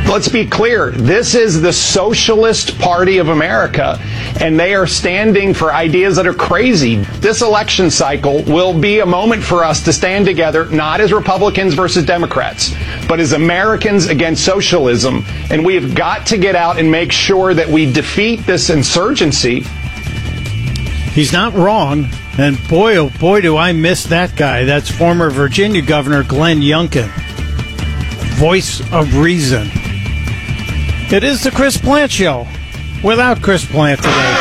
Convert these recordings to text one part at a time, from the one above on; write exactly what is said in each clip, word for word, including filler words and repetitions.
let's be clear, this is the Socialist Party of America, and they are standing for ideas that are crazy. This election cycle will be a moment for us to stand together, not as Republicans versus Democrats, but as Americans against socialism. And we have got to get out and make sure that we defeat this insurgency. He's not wrong. And boy, oh boy, do I miss that guy. That's former Virginia Governor Glenn Youngkin. Voice of reason. It is the Chris Plante Show without Chris Plante today.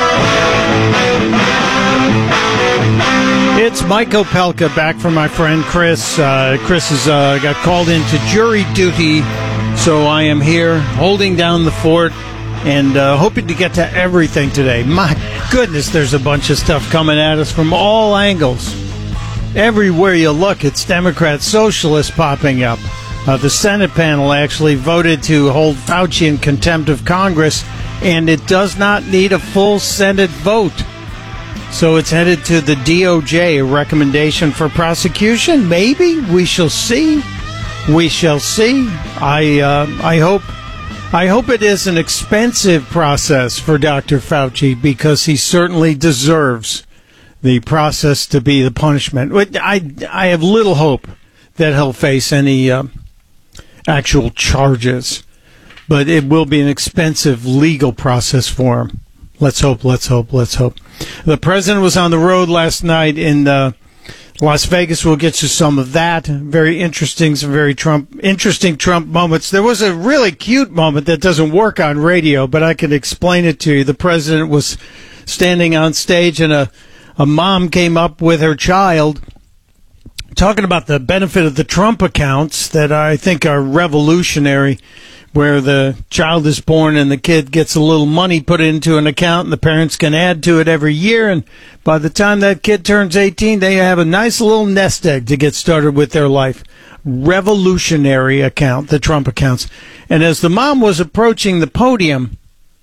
It's Mike Opelka back from my friend Chris. Uh, Chris has uh, got called into jury duty, so I am here holding down the fort and uh, hoping to get to everything today. My goodness, there's a bunch of stuff coming at us from all angles. Everywhere you look, it's Democrats, socialists popping up. Uh, the Senate panel actually voted to hold Fauci in contempt of Congress, and it does not need a full Senate vote. So it's headed to the D O J, a recommendation for prosecution. Maybe. We shall see. We shall see. I uh, I hope I hope it is an expensive process for Doctor Fauci, because he certainly deserves the process to be the punishment. I, I have little hope that he'll face any uh, actual charges, but it will be an expensive legal process for him. Let's hope, let's hope, let's hope. The president was on the road last night in uh, Las Vegas. We'll get you some of that. Very interesting, some very Trump, interesting Trump moments. There was a really cute moment that doesn't work on radio, but I can explain it to you. The president was standing on stage, and a, a mom came up with her child talking about the benefit of the Trump accounts that I think are revolutionary, where the child is born and the kid gets a little money put into an account and the parents can add to it every year. And by the time that kid turns eighteen, they have a nice little nest egg to get started with their life. Revolutionary account, the Trump accounts. And as the mom was approaching the podium,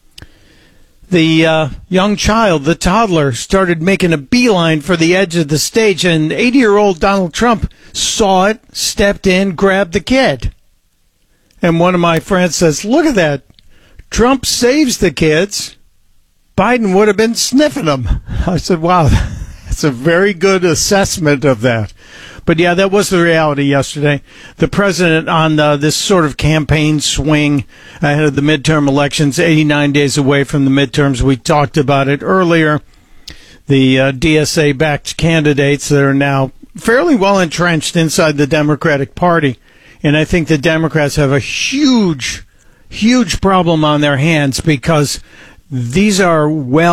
the uh, young child, the toddler, started making a beeline for the edge of the stage. And eighty-year-old Donald Trump saw it, stepped in, grabbed the kid. And one of my friends says, look at that. Trump saves the kids. Biden would have been sniffing them. I said, wow, that's a very good assessment of that. But, yeah, that was the reality yesterday. The president on uh, this sort of campaign swing ahead of the midterm elections, eighty-nine days away from the midterms. We talked about it earlier. The uh, D S A-backed candidates that are now fairly well entrenched inside the Democratic Party. And I think the Democrats have a huge, huge problem on their hands, because these are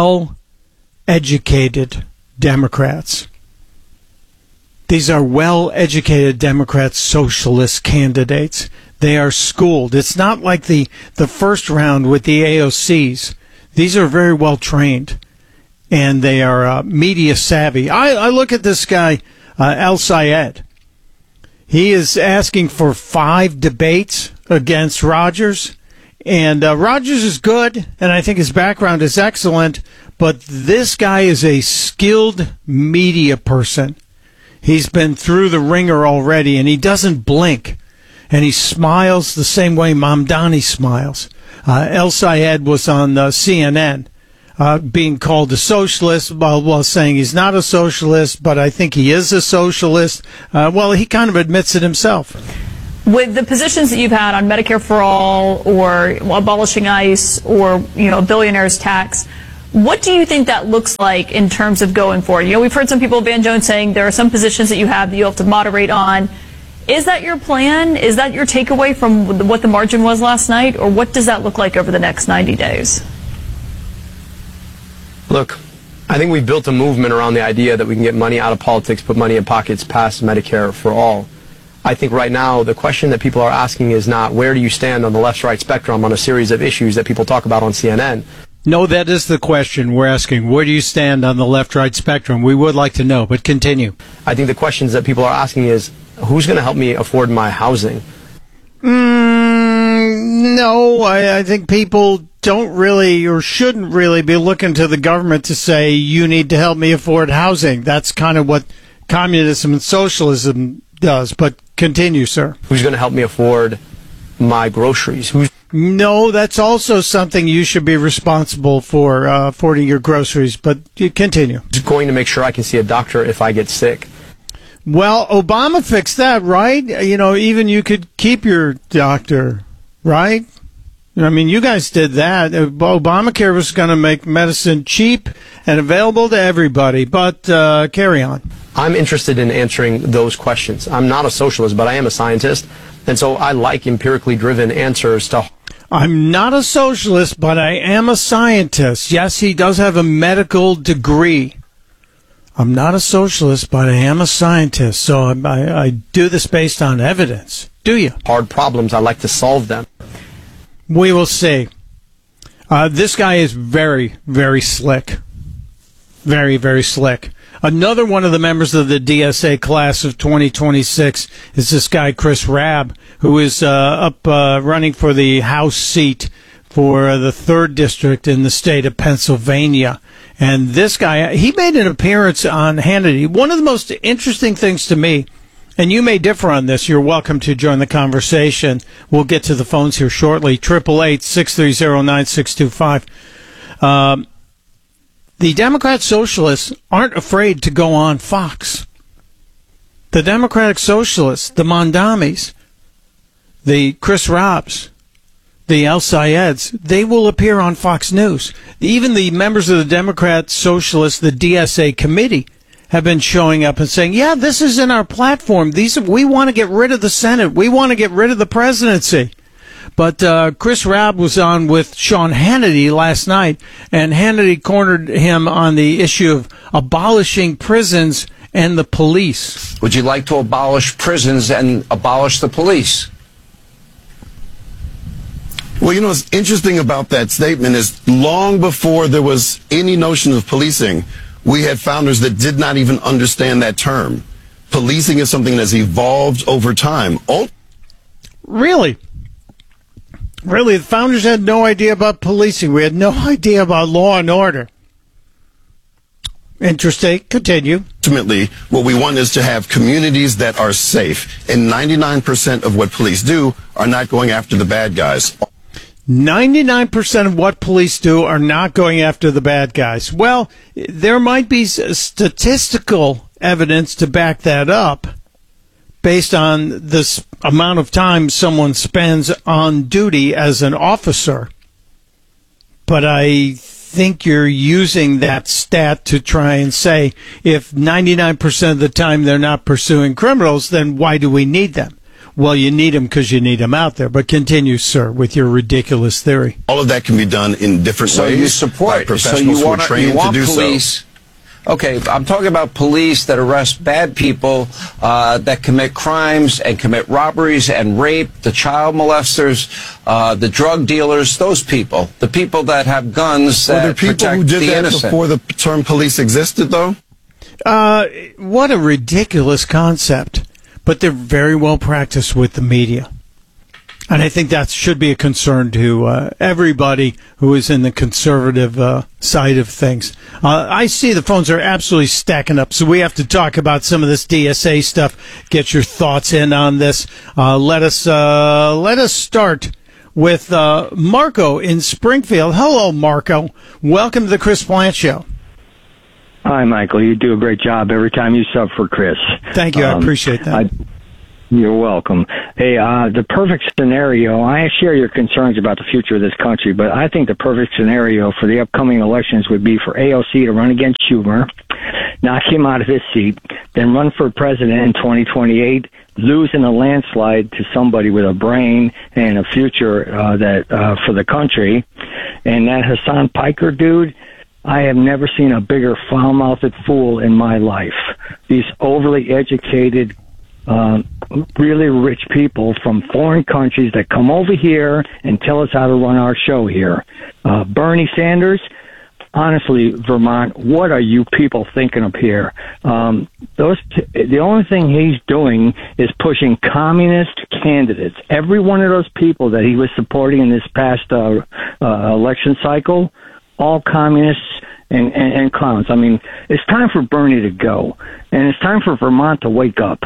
well-educated Democrats. These are well-educated Democrats, socialist candidates. They are schooled. It's not like the, the first round with the A O Cs. These are very well-trained, and they are uh, media savvy. I, I look at this guy, uh, El-Sayed. He is asking for five debates against Rogers, and uh, Rogers is good, and I think his background is excellent, but this guy is a skilled media person. He's been through the ringer already, and he doesn't blink, and he smiles the same way Mamdani smiles. Uh, El-Sayed was on uh, C N N. Uh, being called a socialist while, while saying he's not a socialist, but I think he is a socialist. Uh, well, he kind of admits it himself. With the positions that you've had on Medicare for All, or abolishing ICE, or, you know, a billionaire's tax, what do you think that looks like in terms of going forward? You know, we've heard some people, Van Jones, saying there are some positions that you have that you have to moderate on. Is that your plan? Is that your takeaway from what the margin was last night? Or what does that look like over the next ninety days? Look, I think we've built a movement around the idea that we can get money out of politics, put money in pockets past Medicare for All. I think right now the question that people are asking is not where do you stand on the left-right spectrum on a series of issues that people talk about on C N N. No, that is the question we're asking. Where do you stand on the left-right spectrum? We would like to know, but continue. I think the questions that people are asking is, who's going to help me afford my housing? Mm, no, I, I think people don't really or shouldn't really be looking to the government to say, you need to help me afford housing. That's kind of what communism and socialism does. But continue, sir. Who's going to help me afford my groceries? Who's No, that's also something you should be responsible for, uh, forwarding your groceries, but you continue. going to make sure I can see a doctor if I get sick? Well, Obama fixed that, right? You know, even you could keep your doctor, right? I mean, you guys did that. Obamacare was going to make medicine cheap and available to everybody, but uh, carry on. I'm interested in answering those questions. I'm not a socialist, but I am a scientist, and so I like empirically driven answers to... I'm not a socialist, but I am a scientist. Yes, he does have a medical degree. I'm not a socialist, but I am a scientist, so I, I, I do this based on evidence. Do you? hard problems. I like to solve them. We will see. Uh, this guy is very, very slick. Very, very slick. Another one of the members of the D S A class of twenty twenty-six is this guy, Chris Rabb, who is uh, up uh, running for the House seat for uh, the third district in the state of Pennsylvania. And this guy, he made an appearance on Hannity. One of the most interesting things to me, and you may differ on this, you're welcome to join the conversation. We'll get to the phones here shortly. eight eight eight, six three zero, nine six two five. Um, the Democrat Socialists aren't afraid to go on Fox. The Democratic Socialists, the Mondamis, the Chris Rabbs, the El Sayeds, they will appear on Fox News. Even the members of the Democrat Socialists, the D S A committee, have been showing up and saying, yeah, this is in our platform. These we want to get rid of the Senate. We want to get rid of the presidency. But uh, Chris Rabb was on with Sean Hannity last night, and Hannity cornered him on the issue of abolishing prisons and the police. Would you like to abolish prisons and abolish the police? Well, you know, what's interesting about that statement is long before there was any notion of policing, we had founders that did not even understand that term. Policing is something that's evolved over time. Ult- Really? Really, the founders had no idea about policing. We had no idea about law and order. Interesting. Continue. Ultimately, what we want is to have communities that are safe. And ninety-nine percent of what police do are not going after the bad guys. ninety-nine percent of what police do are not going after the bad guys. Well, there might be statistical evidence to back that up based on this amount of time someone spends on duty as an officer. But I think you're using that stat to try and say if ninety-nine percent of the time they're not pursuing criminals, then why do we need them? Well, you need them because you need them out there. But continue, sir, with your ridiculous theory. All of that can be done in different So ways. you support, by professionals so you who are want, trained you want to do police. so. Okay, I'm talking about police that arrest bad people, uh, that commit crimes and commit robberies and rape, the child molesters, uh, the drug dealers, those people, the people that have guns that Were there people protect who did the that innocent. before the term police existed, though? Uh, what a ridiculous concept. But they're very well practiced with the media. And I think that should be a concern to uh, everybody who is in the conservative uh, side of things. Uh, I see the phones are absolutely stacking up, so we have to talk about some of this D S A stuff. Get your thoughts in on this. Uh, let us uh, let us start with uh, Marco in Springfield. Hello, Marco. Welcome to the Chris Plante Show. Hi, Michael. You do a great job every time you sub for Chris. Thank you. I Um, appreciate that. I, you're welcome. Hey, uh, the perfect scenario, I share your concerns about the future of this country, but I think the perfect scenario for the upcoming elections would be for A O C to run against Schumer, knock him out of his seat, then run for president in twenty twenty-eight, lose in a landslide to somebody with a brain and a future uh, that uh, for the country. And that Hassan Piker dude, I have never seen a bigger foul-mouthed fool in my life. These overly educated, uh, really rich people from foreign countries that come over here and tell us how to run our show here. Uh, Bernie Sanders, honestly, Vermont, what are you people thinking up here? Um, those t- the only thing he's doing is pushing communist candidates. Every one of those people that he was supporting in this past uh, uh, election cycle, all communists and, and, and clowns. I mean, it's time for Bernie to go, and it's time for Vermont to wake up.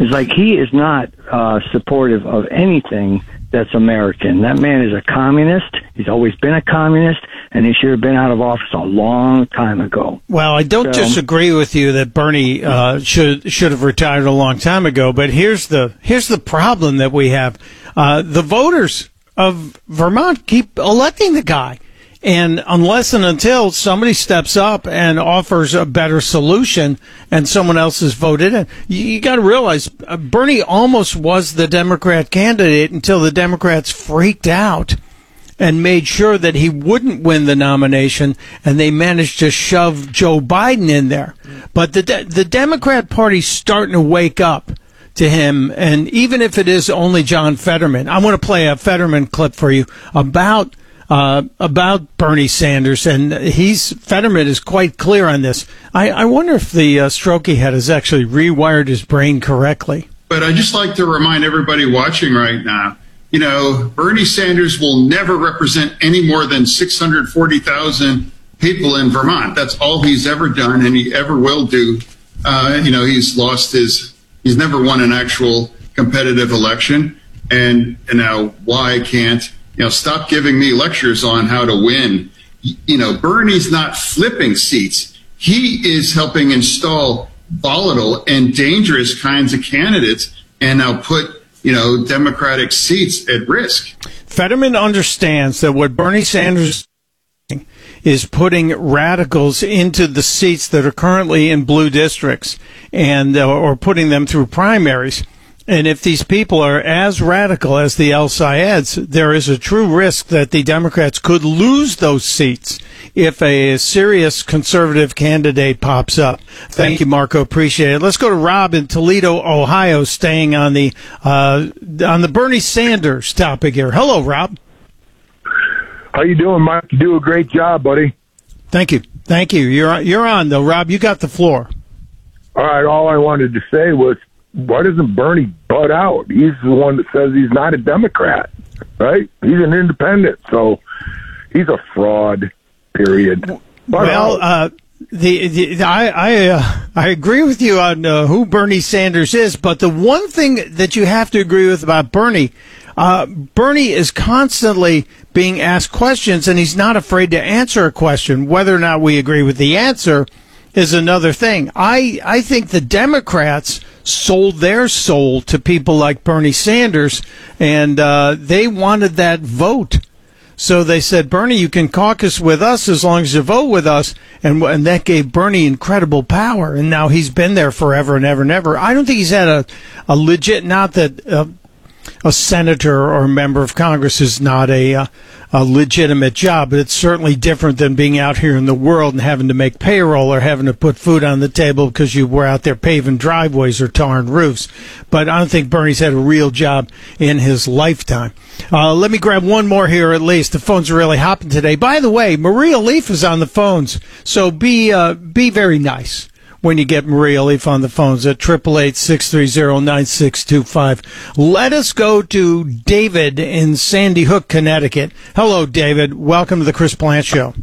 It's like he is not uh, supportive of anything that's American. That man is a communist. He's always been a communist, and he should have been out of office a long time ago. Well, I don't So- disagree with you that Bernie uh, should should have retired a long time ago. But here's the here's the problem that we have: uh, the voters of Vermont keep electing the guy. And unless and until somebody steps up and offers a better solution and someone else is voted in, you, you got to realize uh, Bernie almost was the Democrat candidate until the Democrats freaked out and made sure that he wouldn't win the nomination, and they managed to shove Joe Biden in there. But the de- the Democrat Party's starting to wake up to him, and even if it is only John Fetterman, I want to play a Fetterman clip for you about Uh, about Bernie Sanders, and he's Fetterman is quite clear on this. I, I wonder if the uh, stroke he had has actually rewired his brain correctly. But I'd just like to remind everybody watching right now, you know, Bernie Sanders will never represent any more than six hundred forty thousand people in Vermont. That's all he's ever done, and he ever will do. Uh, you know, he's lost his, he's never won an actual competitive election. And, and now why can't, you know, stop giving me lectures on how to win. You know, Bernie's not flipping seats. He is helping install volatile and dangerous kinds of candidates and now put, you know, Democratic seats at risk. Fetterman understands that what Bernie Sanders is putting radicals into the seats that are currently in blue districts and uh, or putting them through primaries. And if these people are as radical as the El Sayeds, there is a true risk that the Democrats could lose those seats if a serious conservative candidate pops up. Thank you, Marco. Appreciate it. Let's go to Rob in Toledo, Ohio, staying on the uh, on the Bernie Sanders topic here. Hello, Rob. How you doing, Mike? You do a great job, buddy. Thank you. Thank you. You're you're on, though, Rob. You got the floor. All right, all I wanted to say was, why doesn't Bernie butt out? He's the one that says he's not a Democrat, right? He's an independent, so he's a fraud, period. Butt well, out. uh, the, the I I, uh, I agree with you on uh, who Bernie Sanders is, but the one thing that you have to agree with about Bernie, uh, Bernie is constantly being asked questions, and he's not afraid to answer a question. Whether or not we agree with the answer is another thing. I, I think the Democrats sold their soul to people like Bernie Sanders, and uh, they wanted that vote. So they said, Bernie, you can caucus with us as long as you vote with us, and and that gave Bernie incredible power, and now he's been there forever and ever and ever. I don't think he's had a, a legit, not that uh, a senator or a member of Congress is not a, uh, a legitimate job, but it's certainly different than being out here in the world and having to make payroll or having to put food on the table because you were out there paving driveways or tarring roofs. But I don't think Bernie's had a real job in his lifetime. Uh, let me grab one more here at least. The phones are really hopping today. By the way, Maria Leaf is on the phones, so be uh, be very nice when you get Maria Leaf on the phones at eight eight eight, six three zero, nine six two five. Let us go to David in Sandy Hook, Connecticut. Hello, David. Welcome to the Chris Plante Show.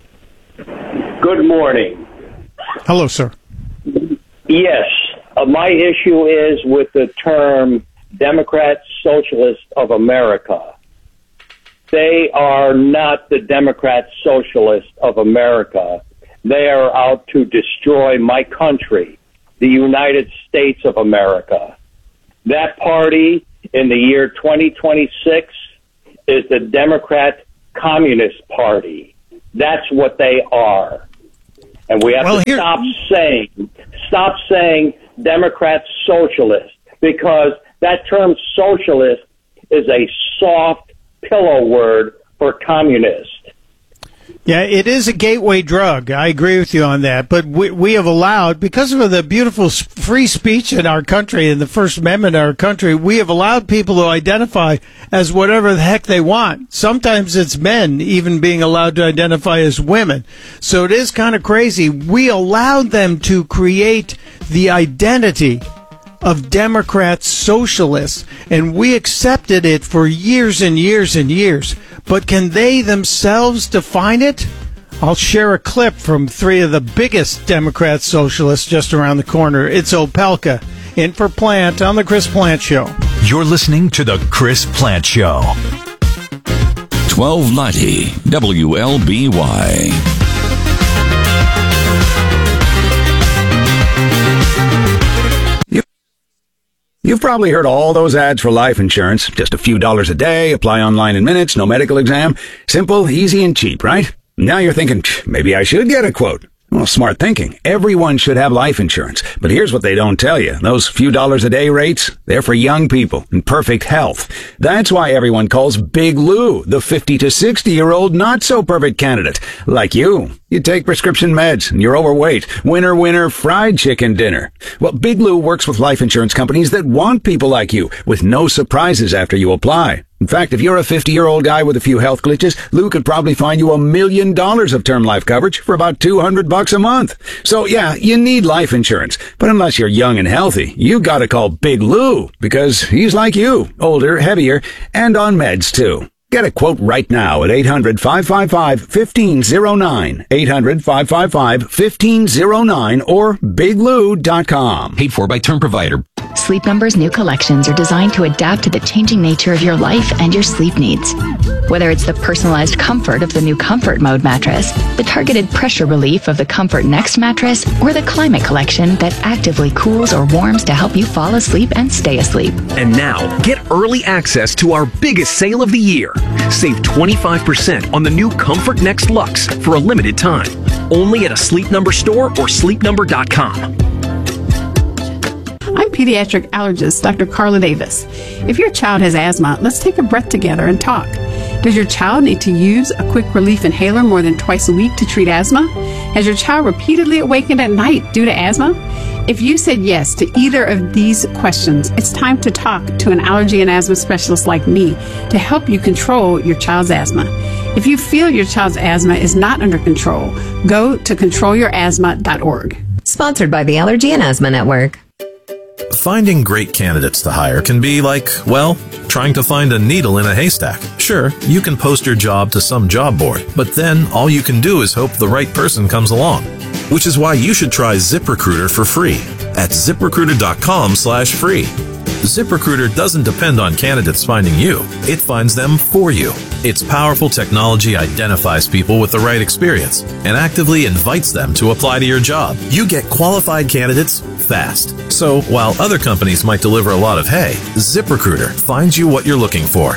Good morning. Hello, sir. Yes, uh, my issue is with the term Democrat Socialist of America. They are not the Democrat Socialist of America. They are out to destroy my country, the United States of America. That party in the year twenty twenty-six is the Democrat Communist Party. That's what they are. And we have well, to here- stop saying, stop saying Democrat Socialist, because that term socialist is a soft pillow word for communist. Yeah, it is a gateway drug. I agree with you on that. But we, we have allowed, because of the beautiful free speech in our country and the First Amendment in our country, we have allowed people to identify as whatever the heck they want. Sometimes it's men even being allowed to identify as women. So it is kind of crazy. We allowed them to create the identity of Democrat socialists, and we accepted it for years and years and years. But can they themselves define it? I'll share a clip from three of the biggest Democrat socialists just around the corner. It's Opelka in for Plant on the Chris Plant Show. You're listening to the Chris Plant Show. twelve ninety W L B Y. You've probably heard all those ads for life insurance. Just a few dollars a day, apply online in minutes, no medical exam. Simple, easy, and cheap, right? Now you're thinking, maybe I should get a quote. Well, smart thinking. Everyone should have life insurance. But here's what they don't tell you. Those few dollars a day rates, they're for young people in perfect health. That's why everyone calls Big Lou the fifty to sixty-year-old not-so-perfect candidate. Like you. You take prescription meds and you're overweight. Winner, winner, fried chicken dinner. Well, Big Lou works with life insurance companies that want people like you with no surprises after you apply. In fact, if you're a fifty-year-old guy with a few health glitches, Lou could probably find you a million dollars of term life coverage for about two hundred bucks a month. So yeah, you need life insurance. But unless you're young and healthy, you gotta call Big Lou because he's like you, older, heavier, and on meds too. Get a quote right now at eight hundred, five five five, one five zero nine, eight hundred, five five five, one five zero nine or big lou dot com. Paid for by Term Provider. Sleep Number's new collections are designed to adapt to the changing nature of your life and your sleep needs. Whether it's the personalized comfort of the new Comfort Mode mattress, the targeted pressure relief of the Comfort Next mattress, or the Climate Collection that actively cools or warms to help you fall asleep and stay asleep. And now, get early access to our biggest sale of the year. Save twenty-five percent on the new Comfort Next Luxe for a limited time. Only at a Sleep Number store or sleep number dot com. I'm pediatric allergist Doctor Carla Davis. If your child has asthma, let's take a breath together and talk. Does your child need to use a quick relief inhaler more than twice a week to treat asthma? Has your child repeatedly awakened at night due to asthma? If you said yes to either of these questions, it's time to talk to an allergy and asthma specialist like me to help you control your child's asthma. If you feel your child's asthma is not under control, go to control your asthma dot org. Sponsored by the Allergy and Asthma Network. Finding great candidates to hire can be like, well, trying to find a needle in a haystack. Sure, you can post your job to some job board, but then all you can do is hope the right person comes along. Which is why you should try ZipRecruiter for free at zip recruiter dot com slash free. ZipRecruiter doesn't depend on candidates finding you. It finds them for you. Its powerful technology identifies people with the right experience and actively invites them to apply to your job. You get qualified candidates fast. So while other companies might deliver a lot of hay, ZipRecruiter finds you what you're looking for.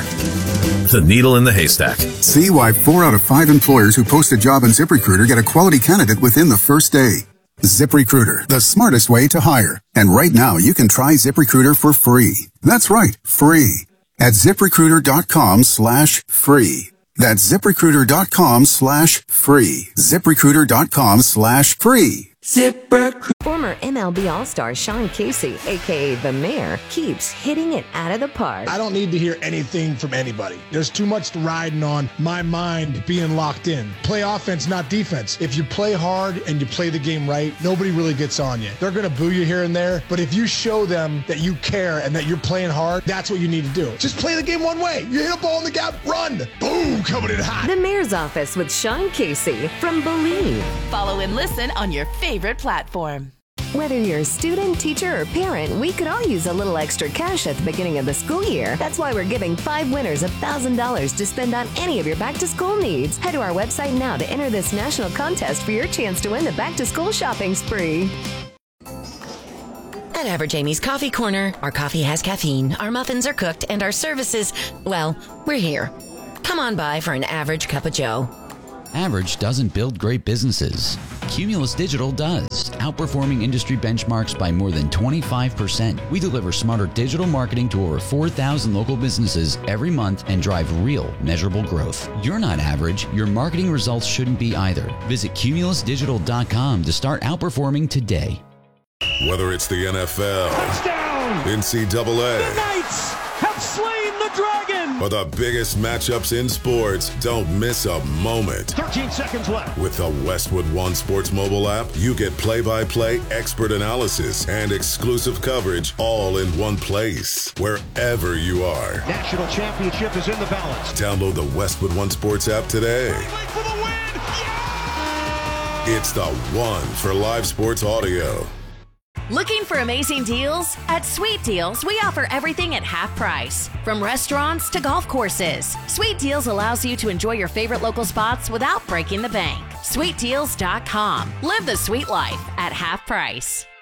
The needle in the haystack. See why four out of five employers who post a job on ZipRecruiter get a quality candidate within the first day. ZipRecruiter, the smartest way to hire. And right now, you can try ZipRecruiter for free. That's right, free. At zip recruiter dot com slash free. That's zip recruiter dot com slash free. zip recruiter dot com slash free. ZipRecruiter. Former M L B All-Star Sean Casey, a k a. The Mayor, keeps hitting it out of the park. I don't need to hear anything from anybody. There's too much riding on my mind being locked in. Play offense, not defense. If you play hard and you play the game right, nobody really gets on you. They're going to boo you here and there, but if you show them that you care and that you're playing hard, that's what you need to do. Just play the game one way. You hit a ball in the gap, run. Boom, coming in hot. The Mayor's Office with Sean Casey from Believe. Follow and listen on your favorite platform. Whether you're a student, teacher, or parent, we could all use a little extra cash at the beginning of the school year. That's why we're giving five winners one thousand dollars to spend on any of your back-to-school needs. Head to our website now to enter this national contest for your chance to win the back-to-school shopping spree. At Average Amy's Coffee Corner, our coffee has caffeine, our muffins are cooked, and our services, well, we're here. Come on by for an average cup of joe. Average doesn't build great businesses. Cumulus Digital does, outperforming industry benchmarks by more than twenty-five percent. We deliver smarter digital marketing to over four thousand local businesses every month and drive real, measurable growth. You're not average. Your marketing results shouldn't be either. Visit cumulus digital dot com to start outperforming today. Whether it's the N F L, touchdown, N C double A, the Knights have slain the dragon, or the biggest matchups in sports, don't miss a moment. thirteen seconds left. With the Westwood One Sports mobile app, you get play-by-play expert analysis and exclusive coverage all in one place, wherever you are. National championship is in the balance. Download the Westwood One Sports app today. For the win. Yeah! It's the one for live sports audio. Looking for amazing deals? At Sweet Deals, we offer everything at half price. From restaurants to golf courses, Sweet Deals allows you to enjoy your favorite local spots without breaking the bank. sweet deals dot com. Live the sweet life at half price.